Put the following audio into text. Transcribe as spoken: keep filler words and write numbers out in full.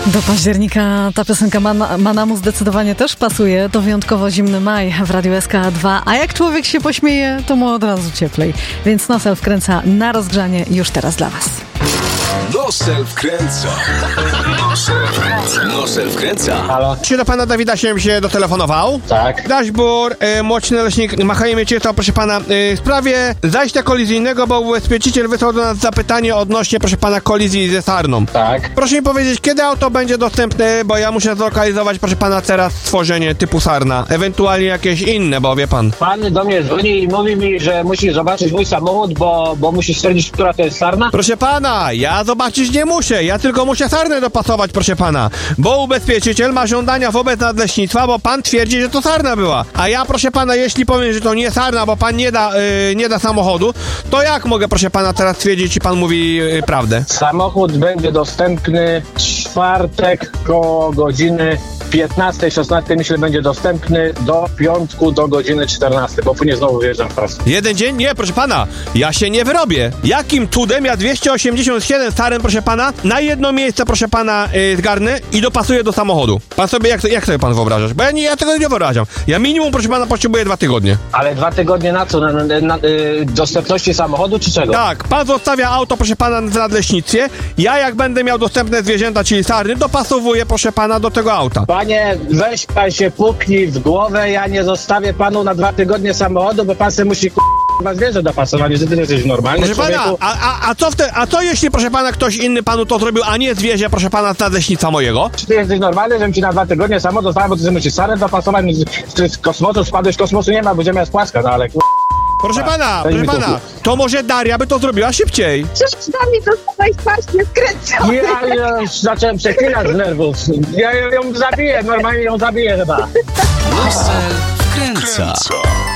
Do października ta piosenka Man- Manamu zdecydowanie też pasuje. To wyjątkowo zimny maj w Radiu S K dwa, a jak człowiek się pośmieje, to mu od razu cieplej. Więc Nosel wkręca na rozgrzanie już teraz dla was. Nosel wkręca. Nosel wkręca. Nosel wkręca. Halo? Czy do pana Dawida się, się dotelefonował? Tak. Dashbur, e, Młociny Leśnik, Machajmy Cię, to proszę pana, e, w sprawie zajścia kolizyjnego, bo ubezpieczyciel wysłał do nas zapytanie odnośnie, proszę pana, kolizji ze sarną. Tak. Proszę mi powiedzieć, kiedy auto będzie dostępne, bo ja muszę zlokalizować, proszę pana, teraz stworzenie typu sarna, ewentualnie jakieś inne, bo wie pan. Pan do mnie dzwoni i mówi mi, że musi zobaczyć mój samochód, bo, bo musi stwierdzić, która to jest sarna? Proszę pana, ja zobaczyć nie muszę, ja tylko muszę sarnę dopasować, proszę pana, bo ubezpieczyciel ma żądania wobec nadleśnictwa, bo pan twierdzi, że to sarna była. A ja, proszę pana, jeśli powiem, że to nie sarna, bo pan nie da, yy, nie da samochodu, to jak mogę, proszę pana, teraz twierdzić, i pan mówi yy, prawdę? Samochód będzie dostępny w czwartek koło godziny piętnastej, szesnastej, myślę, będzie dostępny do piątku do godziny czternastej, bo później znowu wyjeżdżam w pracę. Jeden dzień? Nie, proszę pana, ja się nie wyrobię. Jakim cudem ja dwieście osiemdziesiąt siedem saren, proszę pana, na jedno miejsce, proszę pana, yy, zgarnę i dopasuję do samochodu. Pan sobie, jak, jak sobie pan wyobrażasz? Bo ja, nie, ja tego nie wyobrażam. Ja minimum, proszę pana, potrzebuję dwa tygodnie. Ale dwa tygodnie na co? Na, na, na yy, dostępności samochodu czy czego? Tak, pan zostawia auto, proszę pana, w nadleśnictwie. Ja, jak będę miał dostępne zwierzęta, czyli sarny, dopasowuję, proszę pana, do tego auta. Panie, weź pan się puknij w głowę, ja nie zostawię panu na dwa tygodnie samochodu, bo pan se musi k***a zwierzę dopasować, że ty jesteś normalny, Proszę pana, człowieku. a, a, a, co w te, a co jeśli, proszę pana, ktoś inny panu to zrobił, a nie zwierzę, proszę pana, z nadleśnictwa mojego? Czy ty jesteś normalny, żebym ci na dwa tygodnie samochód dostałem, bo ty sobie musisz sarę dopasować, czy z kosmosu spadłeś, kosmosu nie ma, bo ziemia jest płaska, no ale k***a. Proszę pana, Daj proszę mi pana, spokój. to może Daria by to zrobiła szybciej. Przecież przynajmniej dostałeś właśnie skręcony. Ja już zacząłem przeklinać z nerwów. Ja ją zabiję, normalnie ją zabiję chyba. Nosel wkręca.